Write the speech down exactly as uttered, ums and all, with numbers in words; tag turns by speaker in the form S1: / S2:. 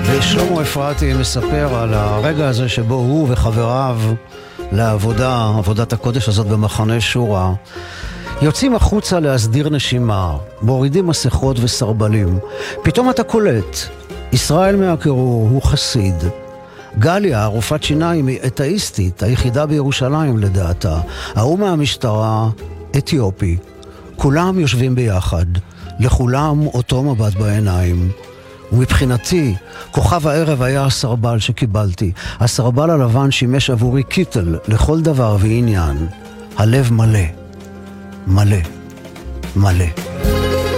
S1: ושלמה אפרתי מספר על הרגע הזה שבו הוא וחבריו לעבודה, עבודת הקודש הזאת במחנה שורה, יוצאים החוצה להסדיר נשימה, מורידים מסכות וסרבלים. פתאום אתה קולט, ישראל מהקירור הוא חסיד. גליה, רופאת שיניים, היא אתאיסטית, היחידה בירושלים לדעתה. ההוא מהמשטרה, אתיופי. כולם יושבים ביחד, לכולם אותו מבט בעיניים. ומבחינתי, כוכב הערב היה הסרבל שקיבלתי. הסרבל הלבן שימש עבורי קיטל לכל דבר ועניין. הלב מלא, מלא, מלא.